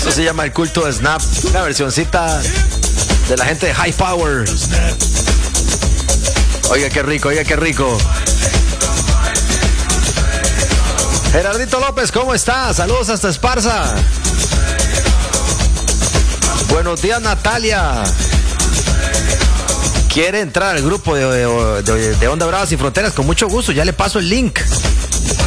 Esto se llama el culto de Snap, una versioncita de la gente de High Power. Oiga qué rico, oiga qué rico. Gerardito López, ¿cómo está? Saludos hasta Esparza. Buenos días, Natalia. ¿Quiere entrar al grupo de Onda Bravas y Fronteras? Con mucho gusto, ya le paso el link.